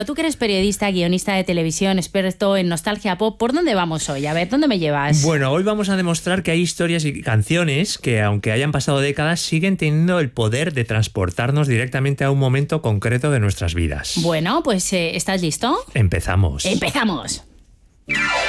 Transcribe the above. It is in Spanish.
Tú que eres periodista, guionista de televisión, experto en nostalgia pop, ¿por dónde vamos hoy? A ver, ¿dónde me llevas? Bueno, hoy vamos a demostrar que hay historias y canciones que, aunque hayan pasado décadas, siguen teniendo el poder de transportarnos directamente a un momento concreto de nuestras vidas. Bueno, pues ¿estás listo? Empezamos. ¡Empezamos!